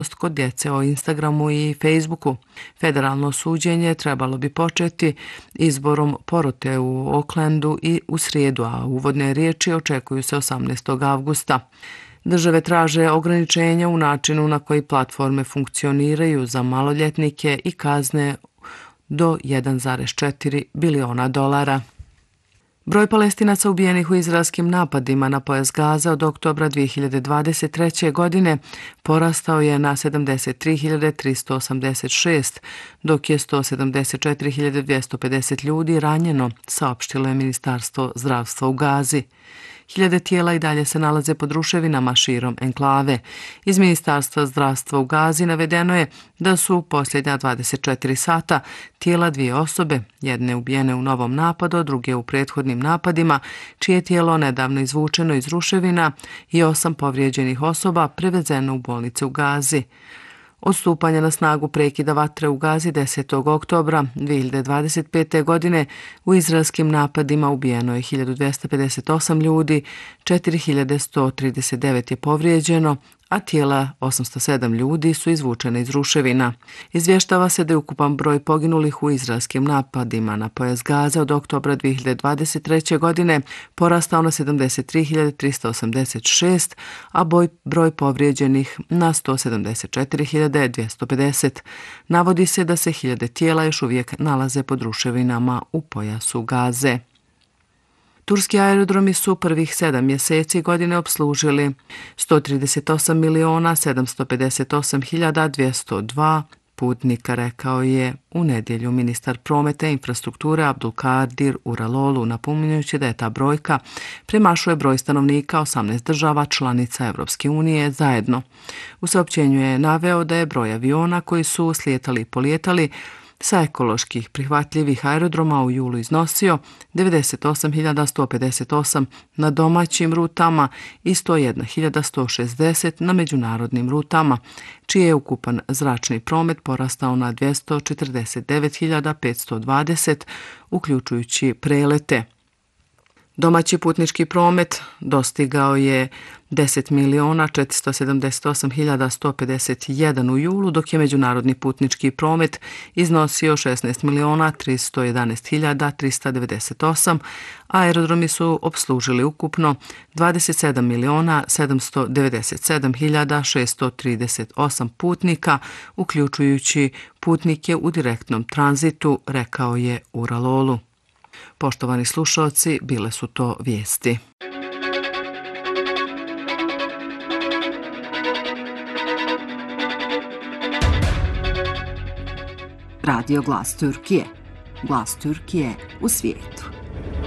kod djece o Instagramu i Facebooku. Federalno suđenje trebalo bi početi izborom porote u Oaklandu i u srijedu, a uvodne riječi očekuju se 18. avgusta. Države traže ograničenja u načinu na koji platforme funkcioniraju za maloljetnike i kazne do 1,4 biliona dolara. Broj Palestinaca ubijenih u izraelskim napadima na pojas Gaze od oktobra 2023. godine porastao je na 73.386, dok je 174.250 ljudi ranjeno, saopštilo je Ministarstvo zdravstva u Gazi. Hiljade tijela i dalje se nalaze pod ruševinama širom enklave. Iz Ministarstva zdravstva u Gazi navedeno je da su u posljednja 24 sata tijela 2 osobe, jedne ubijene u novom napadu, a druge u prethodnim napadima, čije je tijelo nedavno izvučeno iz ruševina i 8 povrijeđenih osoba prevezeno u bolnice u Gazi. Od stupanja na snagu prekida vatre u Gazi 10. oktobra 2025. godine u izraelskim napadima ubijeno je 1258 ljudi, 4139 je povrijeđeno, a tijela 807 ljudi su izvučene iz ruševina. Izvještava se da je ukupan broj poginulih u izraelskim napadima na pojas Gaze od oktobra 2023. godine porastao na 73.386, a broj povrijeđenih na 174.250. Navodi se da se hiljade tijela još uvijek nalaze pod ruševinama u pojasu Gaze. Turski aerodromi su prvih 7 mjeseci godine opslužili 138.758.202 putnika, rekao je u nedjelju ministar prometa i infrastrukture Abdulkadir Uralolu, napominjući da je ta brojka premašuje broj stanovnika 18 država članica Europske unije zajedno. U saopćenju je naveo da je broj aviona koji su slijetali i polijetali sa ekoloških prihvatljivih aerodroma u julu iznosio 98.158 na domaćim rutama i 101.160 na međunarodnim rutama, čiji je ukupan zračni promet porastao na 249.520, uključujući prelete. Domaći putnički promet dostigao je 10.478.151 u julu, dok je međunarodni putnički promet iznosio 16.311.398, a aerodromi su opslužili ukupno 27.797.638 putnika, uključujući putnike u direktnom tranzitu, rekao je Uralolu. Poštovani slušalci, bile su to vijesti. Radio Glas Türkije. Glas Türkije u svijetu.